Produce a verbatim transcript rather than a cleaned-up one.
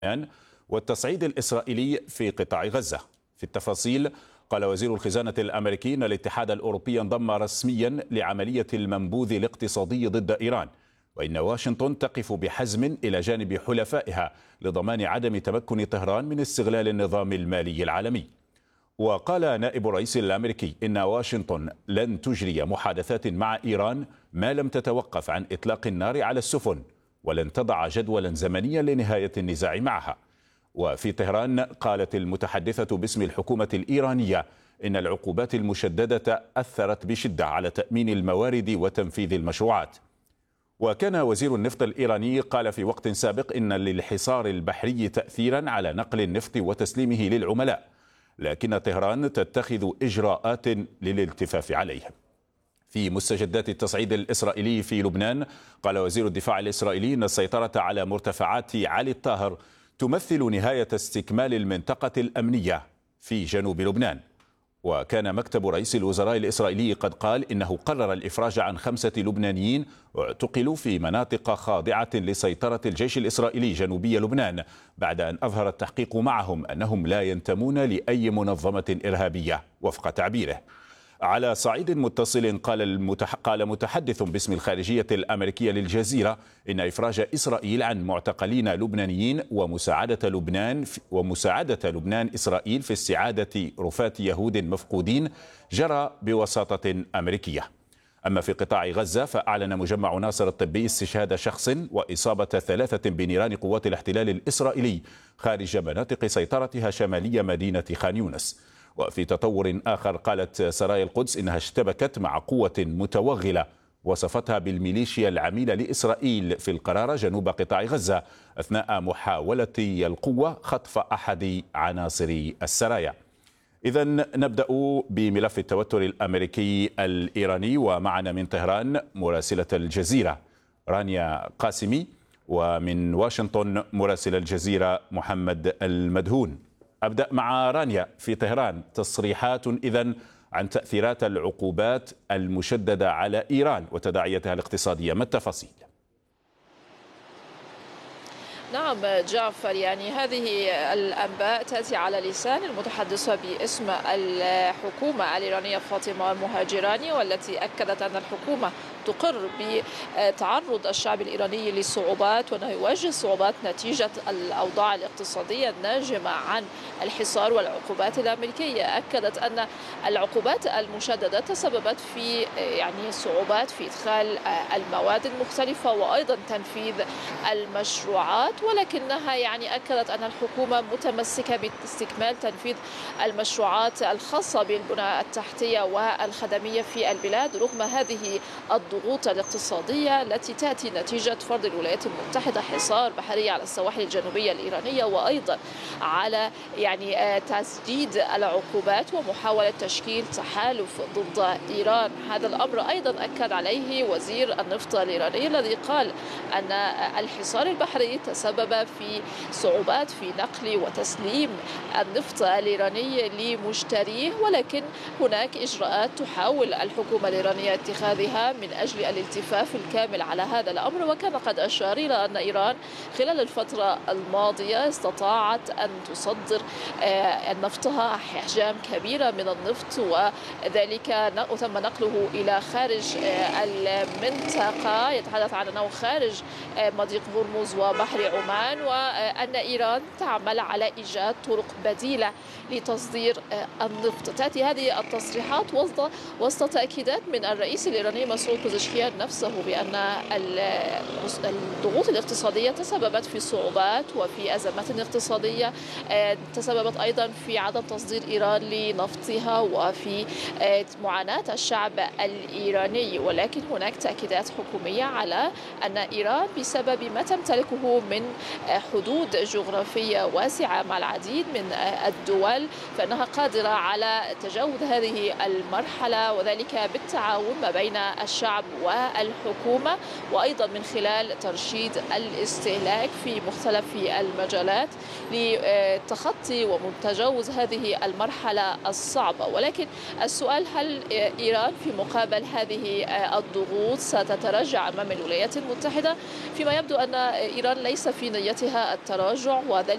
والتصعيد الإسرائيلي في قطاع غزة. في التفاصيل، قال وزير الخزانة الأمريكي أن الاتحاد الأوروبي انضم رسميا لعملية المنبوذ الاقتصادي ضد إيران، وإن واشنطن تقف بحزم إلى جانب حلفائها لضمان عدم تمكن طهران من استغلال النظام المالي العالمي. وقال نائب الرئيس الأمريكي إن واشنطن لن تجري محادثات مع إيران ما لم تتوقف عن إطلاق النار على السفن، ولن تضع جدولا زمنيا لنهاية النزاع معها. وفي طهران، قالت المتحدثة باسم الحكومة الإيرانية إن العقوبات المشددة أثرت بشدة على تأمين الموارد وتنفيذ المشروعات. وكان وزير النفط الإيراني قال في وقت سابق إن للحصار البحري تأثيرا على نقل النفط وتسليمه للعملاء، لكن طهران تتخذ إجراءات للالتفاف عليه. في مستجدات التصعيد الإسرائيلي في لبنان، قال وزير الدفاع الإسرائيلي إن السيطرة على مرتفعات علي الطاهر تمثل نهاية استكمال المنطقة الأمنية في جنوب لبنان. وكان مكتب رئيس الوزراء الإسرائيلي قد قال إنه قرر الإفراج عن خمسة لبنانيين اعتقلوا في مناطق خاضعة لسيطرة الجيش الإسرائيلي جنوبي لبنان، بعد أن أظهر التحقيق معهم أنهم لا ينتمون لأي منظمة إرهابية وفق تعبيره. على صعيد متصل، قال المتح... قال متحدث باسم الخارجية الأمريكية للجزيرة إن إفراج إسرائيل عن معتقلين لبنانيين ومساعدة لبنان في... ومساعدة لبنان إسرائيل في استعادة رفات يهود مفقودين جرى بوساطة أمريكية. أما في قطاع غزة، فأعلن مجمع ناصر الطبي استشهاد شخص وإصابة ثلاثة بنيران قوات الاحتلال الإسرائيلي خارج مناطق سيطرتها شمالية مدينة خان يونس. وفي تطور آخر، قالت سرايا القدس إنها اشتبكت مع قوة متوغلة وصفتها بالميليشيا العميلة لإسرائيل في القرارة جنوب قطاع غزة أثناء محاولة القوة خطف أحد عناصر السرايا. إذن نبدأ بملف التوتر الأمريكي الإيراني، ومعنا من طهران مراسلة الجزيرة رانيا قاسمي، ومن واشنطن مراسل الجزيرة محمد المدهون. أبدأ مع رانيا في طهران. تصريحات إذن عن تأثيرات العقوبات المشددة على إيران وتداعياتها الاقتصادية، ما التفاصيل؟ نعم جعفر، يعني هذه الأنباء تأتي على لسان المتحدثة باسم الحكومة الإيرانية فاطمة المهاجراني، والتي أكدت أن الحكومة تقر بتعرض الشعب الإيراني للصعوبات، وأنه يواجه صعوبات نتيجة الأوضاع الاقتصادية الناجمة عن الحصار والعقوبات الأمريكية. أكدت أن العقوبات المشددة تسببت في يعني صعوبات في إدخال المواد المختلفة وأيضا تنفيذ المشروعات، ولكنها يعني أكدت أن الحكومة متمسكة باستكمال تنفيذ المشروعات الخاصة بالبنى التحتية والخدمية في البلاد رغم هذه الضغوط الاقتصادية التي تأتي نتيجة فرض الولايات المتحدة حصار بحري على السواحل الجنوبية الإيرانية، وأيضا على يعني تسديد العقوبات ومحاولة تشكيل تحالف ضد إيران. هذا الأمر أيضا أكد عليه وزير النفط الإيراني، الذي قال أن الحصار البحري تسبب في صعوبات في نقل وتسليم النفط الإيراني لمشتريه، ولكن هناك إجراءات تحاول الحكومة الإيرانية اتخاذها من أجل الالتفاف الكامل على هذا الأمر. وكان قد أشار إلى أن إيران خلال الفترة الماضية استطاعت أن تصدر نفطها أحجام كبيرة من النفط، وذلك تم نقله إلى خارج المنطقة، يتحدث عن أنه خارج مضيق هرمز وبحر عمان، وأن إيران تعمل على إيجاد طرق بديلة لتصدير النفط. تأتي هذه التصريحات وسط وسط تأكيدات من الرئيس الإيراني مسعود بزشكيان نفسه بأن الضغوط الاقتصادية تسببت في صعوبات وفي أزمات اقتصادية، تسببت أيضا في عدم تصدير إيران لنفطها وفي معاناة الشعب الإيراني. ولكن هناك تأكيدات حكومية على أن إيران بسبب ما تمتلكه من حدود جغرافية واسعة مع العديد من الدول، فإنها قادرة على تجاوز هذه المرحلة، وذلك بالتعاون ما بين الشعب والحكومة، وأيضا من خلال ترشيد الاستهلاك في مختلف المجالات لتخطي وتجاوز هذه المرحلة الصعبة. ولكن السؤال، هل إيران في مقابل هذه الضغوط ستتراجع أمام الولايات المتحدة؟ فيما يبدو أن إيران ليس في نيتها التراجع، وذلك